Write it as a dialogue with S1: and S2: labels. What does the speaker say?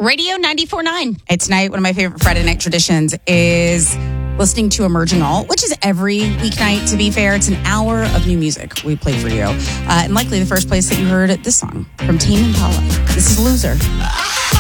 S1: Radio 94.9. Hey, tonight, one of my favorite Friday night traditions is listening to Emerging Alt, which is every weeknight, to be fair. It's an hour of new music we play for you. And likely the first place that you heard this song from Tame Impala. This is Loser.